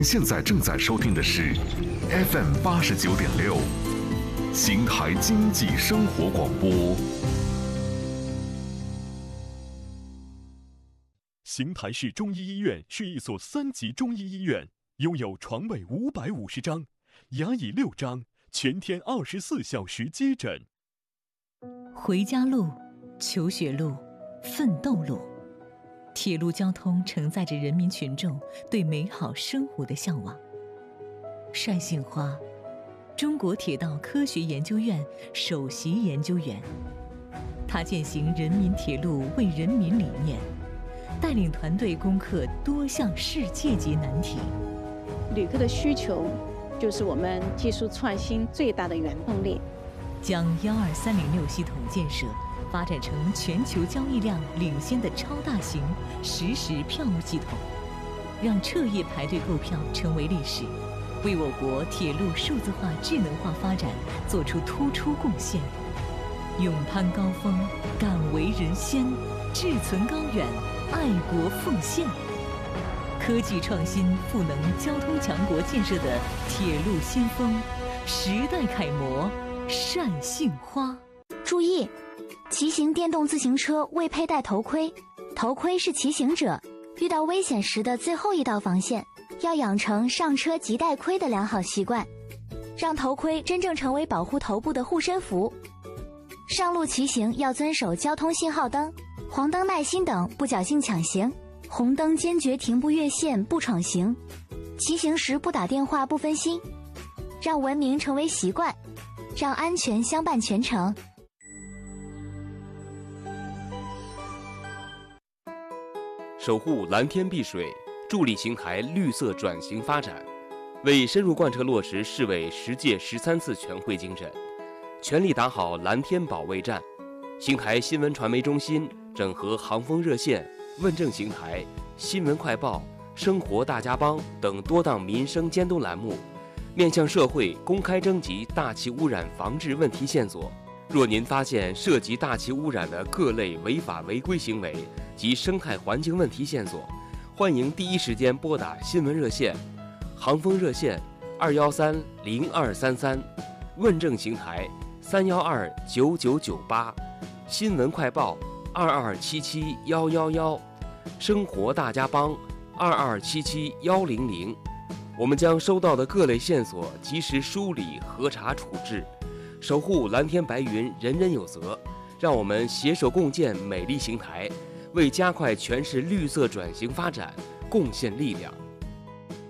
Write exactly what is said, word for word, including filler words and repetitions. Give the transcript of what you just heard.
现在正在收听的是 F M 八十九点六，邢台经济生活广播。 邢台市中医医院是一所三级中医医院，拥有床位五百五十张，牙椅六张，全天二十四小时接诊。 回家路、求学路、奋斗路，铁路交通承载着人民群众对美好生活的向往。单杏花，中国铁道科学研究院首席研究员，他践行人民铁路为人民理念，带领团队攻克多项世界级难题。 旅客的需求就是我们技术创新最大的原动力。 将幺二三零六系统建设发展成全球交易量领先的超大型实时票务系统，让彻夜排队购票成为历史，为我国铁路数字化智能化发展做出突出贡献。勇攀高峰，敢为人先，志存高远，爱国奉献。科技创新赋能交通强国建设的铁路先锋，时代楷模单杏花。 注意，骑行电动自行车未佩戴头盔，头盔是骑行者遇到危险时的最后一道防线，要养成上车即戴盔的良好习惯，让头盔真正成为保护头部的护身符。上路骑行要遵守交通信号灯、黄灯耐心等，不侥幸抢行，红灯坚决停步越线不闯行，骑行时不打电话不分心，让文明成为习惯，让安全相伴全程。 守护蓝天碧水，助力邢台绿色转型发展，为深入贯彻落实市委十届十三次全会精神，全力打好蓝天保卫战。邢台新闻传媒中心整合航风热线、问政邢台、新闻快报、生活大家帮等多档民生监督栏目，面向社会公开征集大气污染防治问题线索。若您发现涉及大气污染的各类违法违规行为及生态环境问题线索，欢迎第一时间拨打新闻热线、航风热线二幺三零二三三，问政邢台三幺二九九九八，新闻快报二二七七幺幺幺，生活大家帮二二七七幺零零。我们将收到的各类线索及时梳理、核查、处置，守护蓝天白云，人人有责。让我们携手共建美丽邢台，为加快全市绿色转型发展贡献力量。